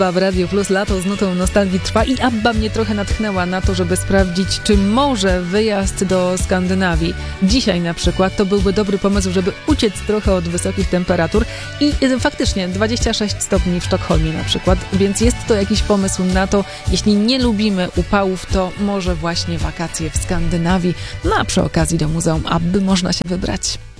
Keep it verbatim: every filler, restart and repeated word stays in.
W Radiu Plus lato z nutą nostalgii trwa i Abba mnie trochę natchnęła na to, żeby sprawdzić, czy może wyjazd do Skandynawii dzisiaj na przykład to byłby dobry pomysł, żeby uciec trochę od wysokich temperatur i faktycznie dwadzieścia sześć stopni w Sztokholmie na przykład, więc jest to jakiś pomysł na to, jeśli nie lubimy upałów, to może właśnie wakacje w Skandynawii, no a przy okazji do Muzeum Abby można się wybrać.